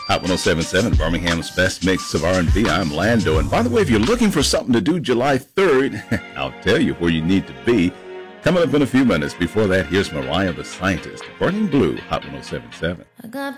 Hot 1077, Birmingham's best mix of R&B. I'm Lando. And by the way, if you're looking for something to do July 3rd, I'll tell you where you need to be. Coming up in a few minutes. Before that, here's Mariah the Scientist, Burning Blue, Hot 1077.